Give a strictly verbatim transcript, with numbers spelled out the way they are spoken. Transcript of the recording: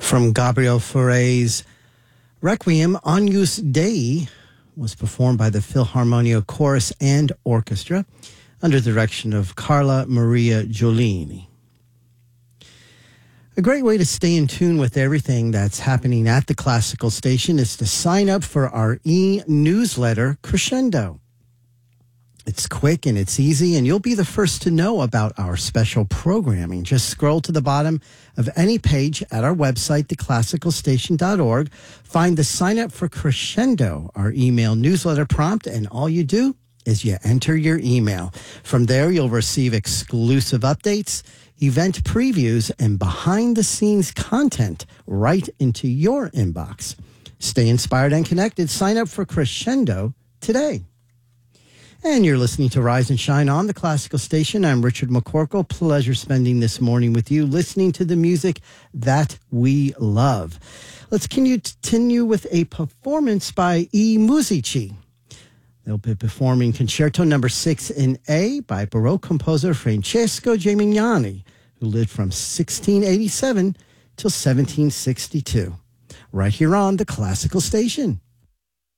From Gabriel Fauré's Requiem, Agnus Dei was performed by the Philharmonia Chorus and Orchestra under the direction of Carla Maria Giolini. A great way to stay in tune with everything that's happening at the Classical Station is to sign up for our e-newsletter, Crescendo. It's quick and it's easy, and you'll be the first to know about our special programming. Just scroll to the bottom of any page at our website, the classical station dot org. Find the Sign Up for Crescendo, our email newsletter prompt, and all you do is you enter your email. From there, you'll receive exclusive updates, event previews, and behind-the-scenes content right into your inbox. Stay inspired and connected. Sign up for Crescendo today. And you're listening to Rise and Shine on the Classical Station. I'm Richard McCorkle. Pleasure spending this morning with you, listening to the music that we love. Let's continue with a performance by I Musici. They'll be performing Concerto Number Six in A by Baroque composer Francesco Gimignani, who lived from sixteen eighty-seven till seventeen sixty-two. Right here on the Classical Station.